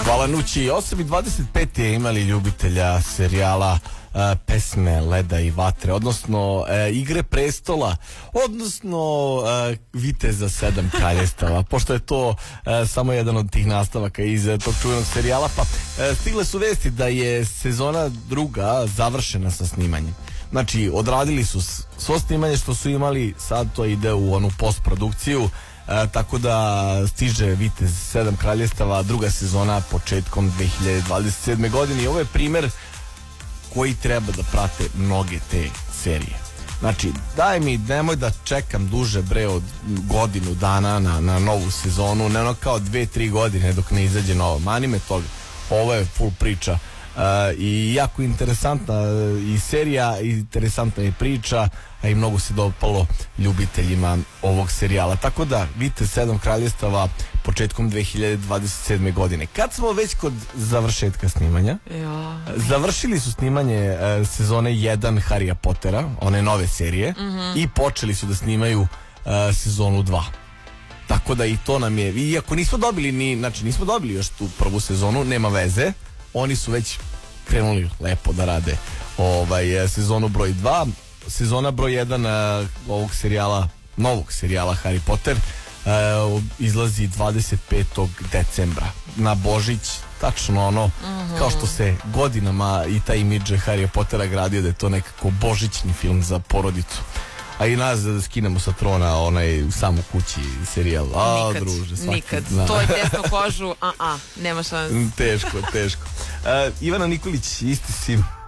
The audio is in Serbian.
Hvala Nući. 8:25 je imali ljubitelja serijala Pesme leda i vatre, odnosno Igre prestola, odnosno Viteza 7 kraljestava, pošto je to samo jedan od tih nastavaka iz tog čuvenog serijala. Pa stigle su vesti da je sezona druga završena sa snimanjem. Znači, odradili su svo snimanje što su imali, sad to ide u onu postprodukciju. Tako da stiže Vitez 7 kraljestava, druga sezona početkom 2027. godine. I ovo je primer koji treba da prate mnoge te serije. Znači, daj mi, nemoj da čekam duže bre od godinu dana na novu sezonu, ne ono kao 2-3 godine dok ne izađe novo. Mani me toga. Ovo je full priča. I jako interesantna i serija, interesantna je priča, a i mnogo se dopalo ljubiteljima ovog serijala. Tako da, Vitez 7 kraljestava početkom 2027. godine. Kad smo već kod završetka snimanja, završili su snimanje sezone 1 Harrya Pottera, one nove serije, i počeli su da snimaju sezonu 2. Tako da i to nam je, iako nismo dobili nismo dobili još tu prvu sezonu, nema veze, oni su već krenuli lepo da rade sezonu broj 2. Sezona broj 1 ovog serijala, novog serijala Harry Potter, izlazi 25. decembra na Božić, tačno ono kao što se godinama i taj imidž Harrya Pottera gradio, da je to nekako božićni film za porodicu. A i nas da skinemo sa trona onaj sam u kući serijal. Nikad, druže, nikad. To je tesno kožu, nema šanse. Teško. Ivana Nikolić, isti si.